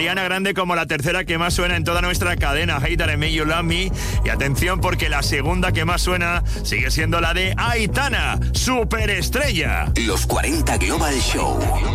Ariana Grande como la tercera que más suena en toda nuestra cadena, Hater and Make You Love Me. Y atención, porque la segunda que más suena sigue siendo la de Aitana, Superestrella. Los 40 Global Show.